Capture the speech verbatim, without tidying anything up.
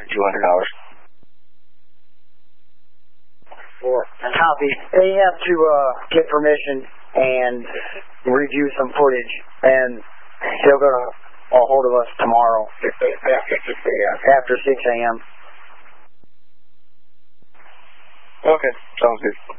two hundred dollars. Four. Copy. They have to uh, get permission and review some footage, and they'll go to a hold of us tomorrow. After six a.m. After six a.m. Okay, sounds good.